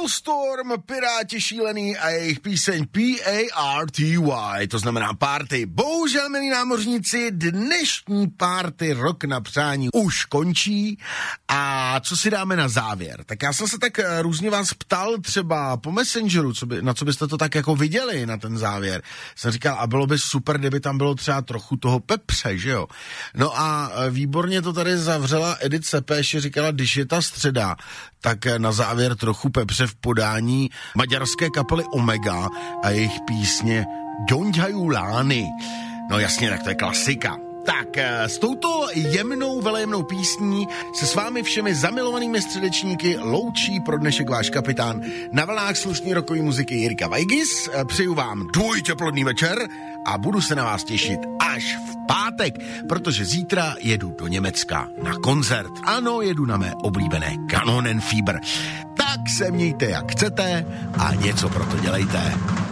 Soulstorm, Piráti šílený a jejich píseň P-A-R-T-Y, to znamená party. Bohužel, milí námořníci, dnešní party Rok na přání už končí a co si dáme na závěr? Tak já jsem se tak různě vás ptal třeba po Messengeru, na co byste to tak jako viděli na ten závěr. Jsem říkal, a bylo by super, kdyby tam bylo třeba trochu toho pepře, že jo? No a výborně to tady zavřela Edith Sepeš, říkala, když je ta středa, tak na závěr trochu pepře v podání maďarské kapely Omega a jejich písně Gyongyhajú lány. No jasně, tak to je klasika. Tak s touto jemnou, velejemnou písní se s vámi všemi zamilovanými středečníky loučí pro dnešek váš kapitán na vlnách slušný rokový muziky Jirka Vajgis. Přeju vám dvojteplodný večer a budu se na vás těšit až v pátek, protože zítra jedu do Německa na koncert. Ano, jedu na mé oblíbené Kanonenfieber. Tak se mějte jak chcete a něco pro to dělejte.